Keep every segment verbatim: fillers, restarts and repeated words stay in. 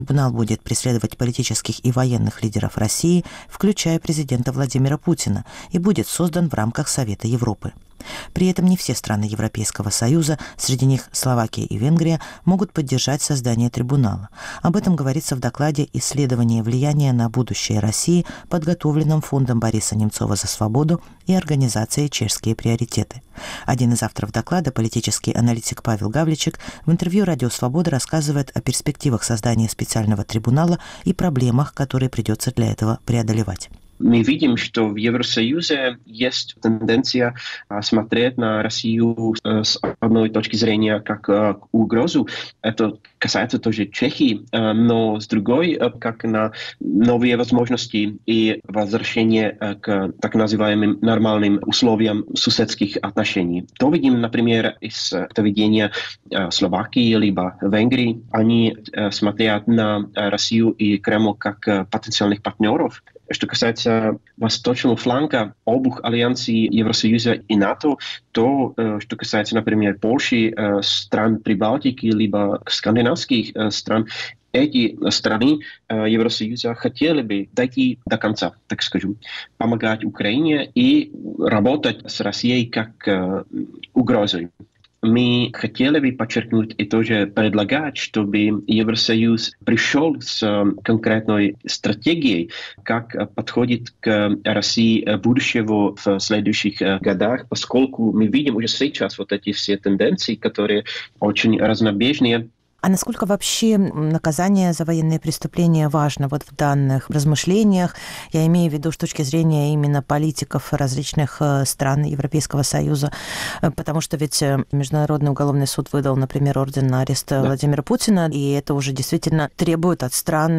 Трибунал будет преследовать политических и военных лидеров России, включая президента Владимира Путина, и будет создан в рамках Совета Европы. При этом не все страны Европейского Союза, среди них Словакия и Венгрия, могут поддержать создание трибунала. Об этом говорится в докладе «Исследование влияния на будущее России», подготовленном Фондом Бориса Немцова за свободу и организацией «Чешские приоритеты». Один из авторов доклада, политический аналитик Павел Гавличек, в интервью «Радио Свобода» рассказывает о перспективах создания специального трибунала и проблемах, которые придется для этого преодолевать. Мы видим, что в Евросоюзе есть тенденция смотреть на Россию с одной точки зрения как угрозу. Это касается тоже Чехии, но с другой, как на новые возможности и возвращение к так называемым нормальным условиям суседских отношений. То видим, например, из поведения Словакии либо Венгрии. Они смотрят на Россию и Кремль как потенциальных партнеров. Что касается восточного фланга обух альянсий Евросоюза и НАТО, то, что касается, например, Польши, стран Прибалтики, либо скандинавских стран, эти страны Евросоюза хотели бы дойти до конца, так скажем, помогать Украине и работать с Россией как угрозой. Мы хотели бы подчеркнуть и тоже предлагать, чтобы Евросоюз пришел с конкретной стратегией, как подходит к России будущего в следующих годах, поскольку мы видим уже сейчас вот эти все тенденции, которые очень разнобежные. А насколько вообще наказание за военные преступления важно вот в данных размышлениях? Я имею в виду с точки зрения именно политиков различных стран Европейского Союза, потому что ведь Международный уголовный суд выдал, например, орден на арест да. Владимира Путина, и это уже действительно требует от стран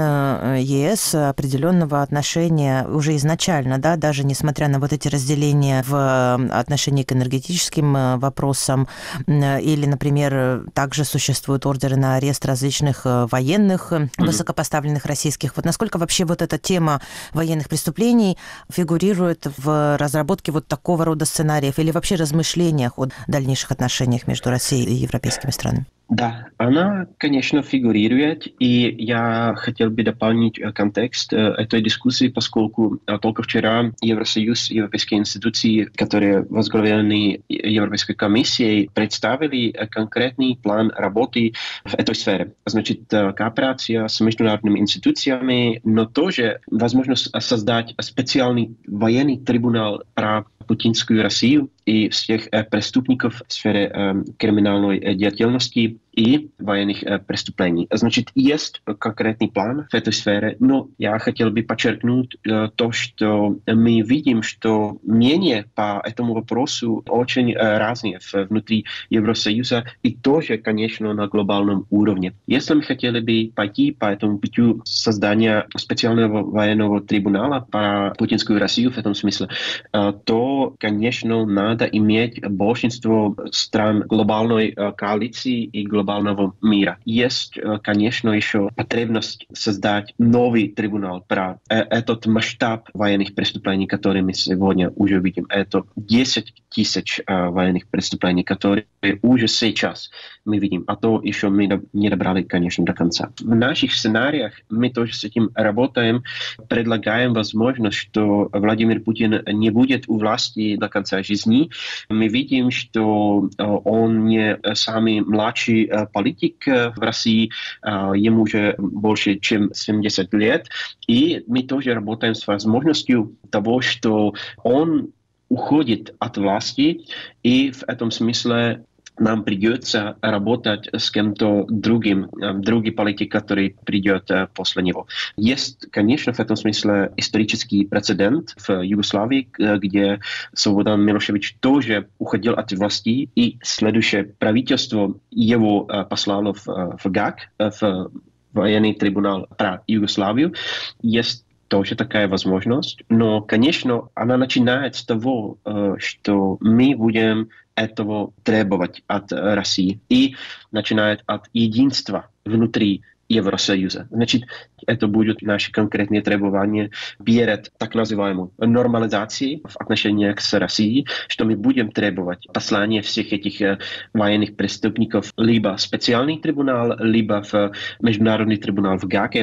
ЕС определенного отношения уже изначально, да, даже несмотря на вот эти разделения в отношении к энергетическим вопросам, или, например, также существуют ордеры на арест различных военных, mm-hmm. высокопоставленных российских. Вот насколько вообще вот эта тема военных преступлений фигурирует в разработке вот такого рода сценариев или вообще размышлениях о дальнейших отношениях между Россией и европейскими странами? Да, она, конечно, фигурирует, и я хотел бы дополнить контекст этой дискуссии, поскольку только вчера Евросоюз, европейские институции, которые возглавлены Европейской комиссией, представили конкретный план работы в этой сфере. Значит, кооперация с международными институциями, но тоже возможность создать специальный военный трибунал про путинскую Россию и всех э, преступников в сфере э, криминальной э, деятельности и военных э, преступлений. Значит, есть конкретный план в этой сфере, но я хотел бы подчеркнуть э, то, что мы видим, что мнения по этому вопросу очень э, разные внутри Евросоюза и тоже, конечно, на глобальном уровне. Если мы хотели бы пойти по этому пути создания специального военного трибунала по путинскую Россию в этом смысле, э, то, конечно, надо иметь большинство стран глобальной э, коалиции и глобального мира. Есть, э, конечно, еще потребность создать новый трибунал про э, этот масштаб военных преступлений, которые мы сегодня уже видим. Это десять тысяч э, военных преступлений, которые уже сейчас мы видим, а то еще мы не добрали, конечно, до конца. В наших сценариях мы тоже с этим работаем, предлагаем возможность, что Владимир Путин не будет у власти до конца жизни. Мы видим, что он не самый младший политик в России, ему уже больше, чем семьдесят лет, и мы тоже работаем с возможностью того, что он уходит от власти, и в этом смысле нам придется работать с кем-то другим, другой политик, который придет после него. Есть, конечно, в этом смысле исторический прецедент в Югославии, где Слободан Милошевич тоже уходил от власти, и следующее правительство его послало в, в ГАК, в военный трибунал про Югославию. Есть тоже такая возможность, но, конечно, она начинает с того, что мы будем этого требовать от России и начинает от единства внутри Евросоюза. Значит, это будет наше конкретное требование перед так называемой нормализацией в отношениях с Россией, что мы будем требовать послания всех этих военных преступников либо в специальный трибунал, либо в международный трибунал в Гааге.